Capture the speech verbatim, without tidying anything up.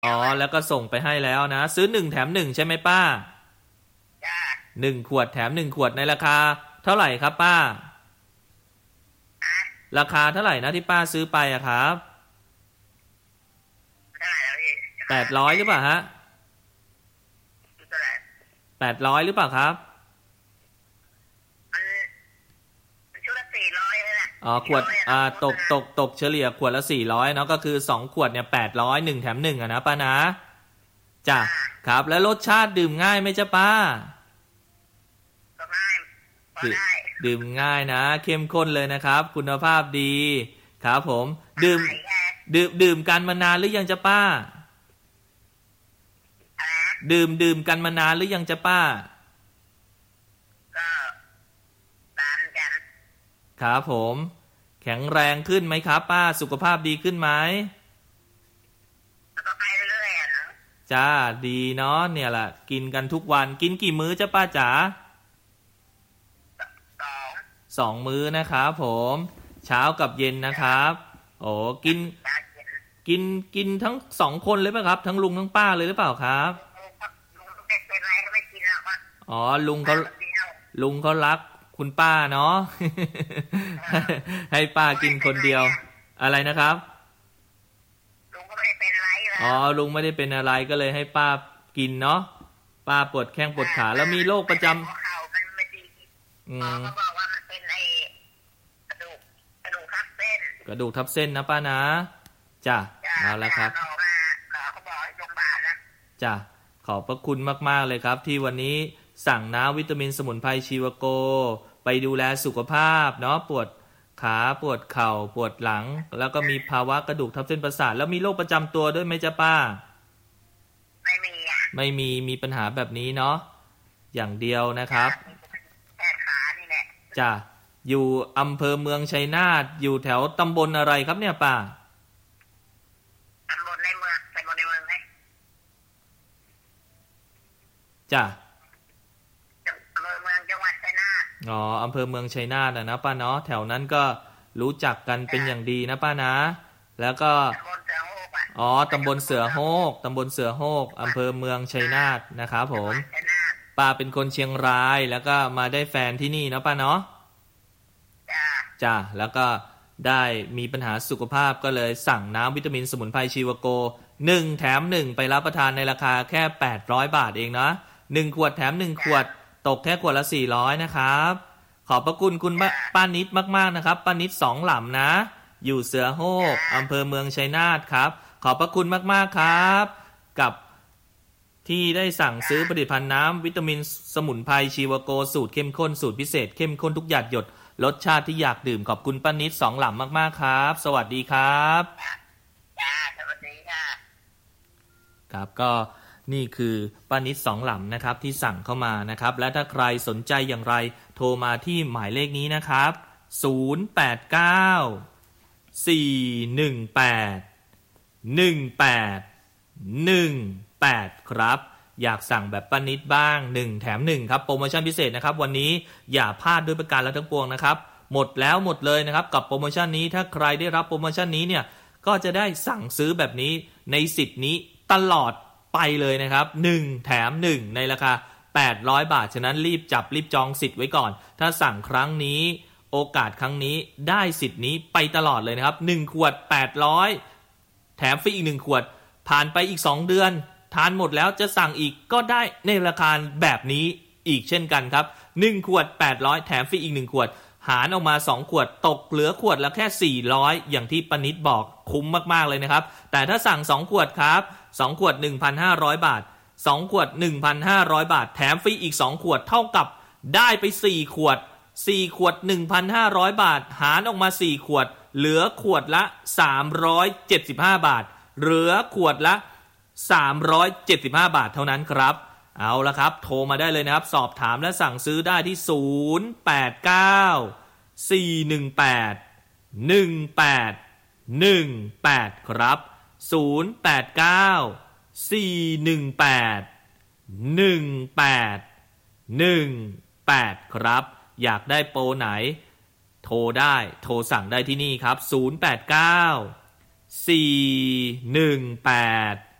อ๋อแล้วก็ส่งไปให้แล้วนะซื้อหนึ่งแถมหนึ่งใช่ไหมป้าจ้าหนึ่งขวดแถมหนึ่งขวดในราคาเท่าไหร่ครับป้าราคาเท่าไหร่นะที่ป้าซื้อไปอะครับเท่าไหร่แล้วพี่แปดร้อยหรือเปล่าฮะเท่าไหร่แปดร้อยหรือเปล่าครับมันมันชุดละสี่ร้อยเลยนะอ๋อขวดสี่ร้อยอะอ่าตกนะตกตกเฉลี่ยขวดละสี่ร้อยเนาะก็คือสองขวดเนี่ยแปดร้อยหนึ่งแถมหนึ่งอะนะป้านะจ้ะครับแล้วรสชาติดื่มง่ายไหมจ๊ะป้าก็ง่ายพอดื่มได้ดื่มง่ายนะเข้มข้นเลยนะครับคุณภาพดีครับผมดื่มขายแค่ดื่มดื่มกันมานานหรือยังจ๊ะป้าอะไรนะดื่มดื่มกันมานานหรือยังจ๊ะป้าก็ตามกันครับผมแข็งแรงขึ้นไหมครับป้าสุขภาพดีขึ้นไหมแล้วก็ไปเรื่อยๆอ่ะเนาะจ้าดีเนาะเนี่ยแหละกินกันทุกวันกินกี่มื้อจ๊ะป้าจ๋าสองสองมื้อนะครับผมเช้ากับเย็นนะครับโอ้กินยาเย็นกินกินทั้งสองคนเลยป่ะครับทั้งลุงทั้งป้าเลยหรือเปล่าครับลุงก็ลุงก็เป็นเป็นไรก็ไม่กินหรอกว่าอ๋อลุงป้าเขาคนเดียวลุงเขารักคุณป้าเนาะ ให้ป้ากินคนเดียวอะไรนะครับลุงก็ไม่ได้เป็นไรแล้อ๋อวลุงไม่ได้เป็นอะไรก็เลยให้ป้ากินเนาะป้าปวดแข้งปวดขาแล้วมีโรคประจหัวเข่ามันไม่ดีำอืหมอมก็บอกว่ามันเป็นไอ้กระดูกกระดูกทับเส้นกระดูกทับเส้นนะป้านะจ้ะจ้าเอาละครับหมอมาหมอเขาบอกให้โรงพยาบาลนะจ้ะขอบพระคุณมากๆเลยครับที่วันนี้สั่งน้ำวิตามินสมุนไพรชีวโกไปดูแลสุขภาพเนาะปวดขาปวดเข่าปวดหลังแล้วก็มีภาวะกระดูกทับเส้นประสาทแล้วมีโรคประจำตัวด้วยไหมจ๊ะป้าไม่มีอ่ะไม่มีมีปัญหาแบบนี้เนาะอย่างเดียวนะครับแค่ขานี่แหละจ้ะอยู่อำเภอเมืองชัยนาทอยู่แถวตำบลอะไรครับเนี่ยป้าตำบลในเมืองตำบลในเมืองไหมจ้ะอำเภอเมืองจังหวัดชัยนาทอ๋ออำเภอเมืองชัยนาทนะนะป้าเนาะแถวนั้นก็รู้จักกันเป็นอย่างดีนะป้านะแล้วก็ตำบลเสือโฮกอ่ะอ๋อตำบลเสือโฮกตำบลเสือโฮกอำเภอเมืองชัยนาทนะครับผมชัยนาทป้าเป็นคนเชียงรายแล้วก็มาได้แฟนที่นี่เนาะป้าเนาะจ้าจ้ะแล้วก็ได้มีปัญหาสุขภาพก็เลยสั่งน้ำวิตามินสมุนไพรชีวโกหนึ่งแถมหนึ่งไปรับประทานในราคาแค่แปดร้อยบาทเองนะหนึ่งขวดแถมหนึ่งขวดตกแค่ขวดละสี่ร้อยนะครับขอบพระคุณคุณป้านิดมากๆนะครับป้านิดสองหล่ำนะอยู่เสือโฮกอำเภอเมืองชัยนาทครับขอบพระคุณมากๆครับกับที่ได้สั่งซื้อผลิตภัณฑ์น้ำวิตามินสมุนไพรชีวโกสูตรเข้มข้นสูตรพิเศษเข้มข้นทุกหยาดหยดรสชาติที่อยากดื่มขอบคุณป้านิดสองหล่ำมากๆครับสวัสดีครับจ้าสวัสดีค่ะครับก็นี่คือป้านิดสองหล่ำนะครับที่สั่งเข้ามานะครับและถ้าใครสนใจอย่างไรโทรมาที่หมายเลขนี้นะครับศูนย์ แปด เก้า สี่ หนึ่ง แปด หนึ่ง แปด หนึ่ง แปดครับอยากสั่งแบบป้านิดบ้างหนึ่งแถมหนึ่งครับโปรโมชั่นพิเศษนะครับวันนี้อย่าพลาดด้วยประการแล้วทั้งปวงนะครับหมดแล้วหมดเลยนะครับกับโปรโมชั่นนี้ถ้าใครได้รับโปรโมชั่นนี้เนี่ยก็จะได้สั่งซื้อแบบนี้ในสิทธิ์นี้ตลอดไปเลยนะครับหนึ่งแถมหนึ่งในราคาแปดร้อยบาทฉะนั้นรีบจับรีบจองสิทธิ์ไว้ก่อนถ้าสั่งครั้งนี้โอกาสครั้งนี้ได้สิทธิ์นี้ไปตลอดเลยนะครับหนึ่งขวดแปดร้อยแถมฟรีอีกหนึ่งขวดผ่านไปอีกสองเดือนทานหมดแล้วจะสั่งอีกก็ได้ในราคาแบบนี้อีกเช่นกันครับหนึ่งขวดแปดร้อยแถมฟรีอีกหนึ่งขวดหารออกมาสองขวดตกเหลือขวดละแค่สี่ร้อยอย่างที่ป้านิดบอกคุ้มมากๆเลยนะครับแต่ถ้าสั่งสองขวดครับสองขวด หนึ่งพันห้าร้อย บาทสองขวด หนึ่งพันห้าร้อย บาทแถมฟรีอีกสองขวดเท่ากับได้ไปสี่ขวดสี่ขวด หนึ่งพันห้าร้อย บาทหารออกมาสี่ขวดเหลือขวดละสามร้อยเจ็ดสิบห้าบาทเหลือขวดละสามร้อยเจ็ดสิบห้าบาทเท่านั้นครับเอาละครับโทรมาได้เลยนะครับสอบถามและสั่งซื้อได้ที่ศูนย์ แปด เก้า สี่ หนึ่ง แปด หนึ่ง แปด หนึ่ง แปดครับศูนย์ แปด เก้า สี่ หนึ่ง แปด หนึ่ง แปด หนึ่ง แปดครับอยากได้โปรไหนโทรได้โทรสั่งได้ที่นี่ครับศูนย์ แปด เก้า สี่ หนึ่ง แปด